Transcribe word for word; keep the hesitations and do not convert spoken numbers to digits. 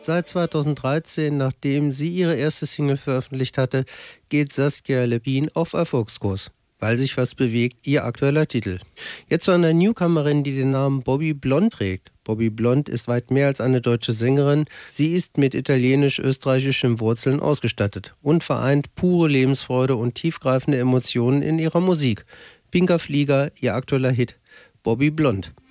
Seit zweitausenddreizehn, nachdem sie ihre erste Single veröffentlicht hatte, geht Saskia Lapin auf Erfolgskurs. Weil sich was bewegt, ihr aktueller Titel. Jetzt zu einer Newcomerin, die den Namen Bobby Blond trägt. Bobby Blond ist weit mehr als eine deutsche Sängerin. Sie ist mit italienisch-österreichischen Wurzeln ausgestattet und vereint pure Lebensfreude und tiefgreifende Emotionen in ihrer Musik. Pinker Flieger, ihr aktueller Hit. Bobby Blond.